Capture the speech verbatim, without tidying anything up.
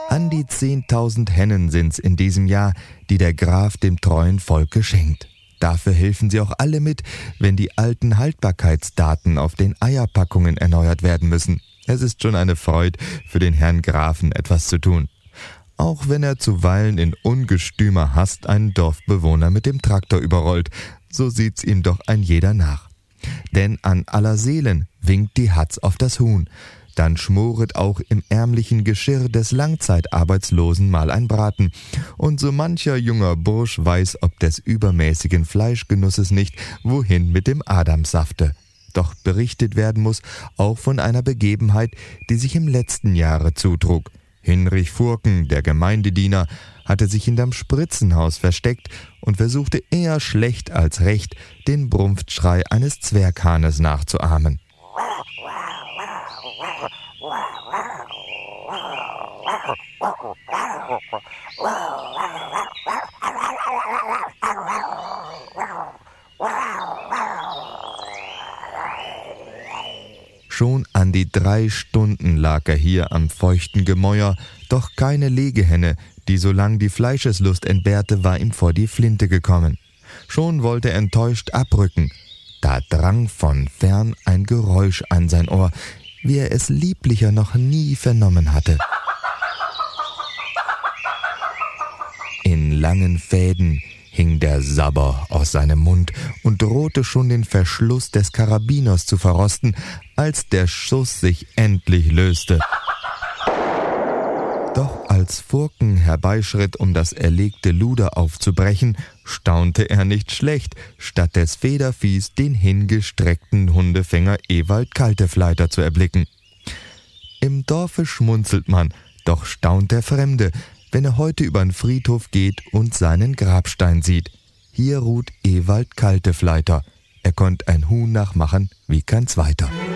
An die zehntausend Hennen sind's in diesem Jahr, die der Graf dem treuen Volke schenkt. Dafür helfen sie auch alle mit, wenn die alten Haltbarkeitsdaten auf den Eierpackungen erneuert werden müssen. Es ist schon eine Freude, für den Herrn Grafen etwas zu tun. Auch wenn er zuweilen in ungestümer Hast einen Dorfbewohner mit dem Traktor überrollt, so sieht's ihm doch ein jeder nach. Denn an aller Seelen winkt die Hatz auf das Huhn. Dann schmoret auch im ärmlichen Geschirr des Langzeitarbeitslosen mal ein Braten. Und so mancher junger Bursch weiß ob des übermäßigen Fleischgenusses nicht, wohin mit dem Adamssafte. Doch berichtet werden muss auch von einer Begebenheit, die sich im letzten Jahre zutrug. Hinrich Furken, der Gemeindediener, hatte sich hinterm Spritzenhaus versteckt und versuchte eher schlecht als recht, den Brumpfschrei eines Zwerghahnes nachzuahmen. Schon an die drei Stunden lag er hier am feuchten Gemäuer, doch keine Legehenne, die so lang die Fleischeslust entbehrte, war ihm vor die Flinte gekommen. Schon wollte er enttäuscht abrücken. Da drang von fern ein Geräusch an sein Ohr, wie er es lieblicher noch nie vernommen hatte. In langen Fäden hing der Sabber aus seinem Mund und drohte schon den Verschluss des Karabiners zu verrosten, als der Schuss sich endlich löste. Doch als Furken herbeischritt, um das erlegte Luder aufzubrechen, staunte er nicht schlecht, statt des Federviehs den hingestreckten Hundefänger Ewald Kaltefleiter zu erblicken. Im Dorfe schmunzelt man, doch staunt der Fremde, wenn er heute übern Friedhof geht und seinen Grabstein sieht. Hier ruht Ewald Kaltefleiter. Er konnt ein Huhn nachmachen wie kein zweiter.